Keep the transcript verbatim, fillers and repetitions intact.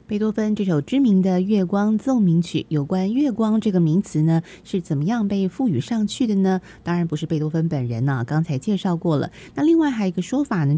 贝多芬这首知名的《月光奏鸣曲》，有关月光这个名词呢，是怎么样被赋予上去的呢？当然不是贝多芬本人呢、啊，刚才介绍过了。那另外还有一个说法呢，